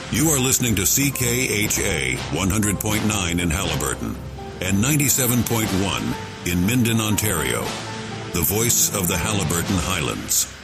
You are listening to CKHA 100.9 in Haliburton and 97.1 in Minden, Ontario. The voice of the Haliburton Highlands.